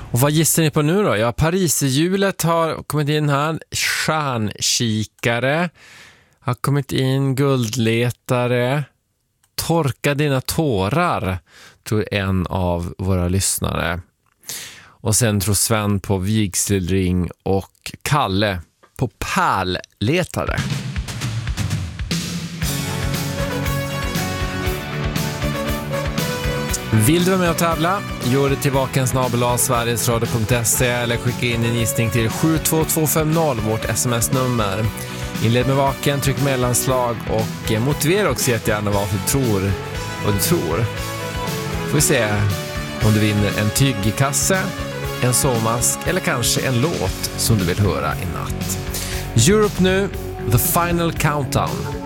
Och vad gissar ni på nu då? Ja, Pariserhjulet har kommit in här. Stjärnkikare har kommit in. Guldletare. Torka dina tårar, tror en av våra lyssnare. Och sen tror Sven på vigselring och Kalle på pärlletare. Vill du vara med och tävla? Gör det till vaken@sverigesradio.se eller skicka in en gissning till 72250, vårt sms-nummer. Inled med vaken, tryck mellanslag och motivera också jättegärna vad du tror. Får vi se om du vinner en tygkasse, en sovmask eller kanske en låt som du vill höra i natt. Europe nu, The Final Countdown.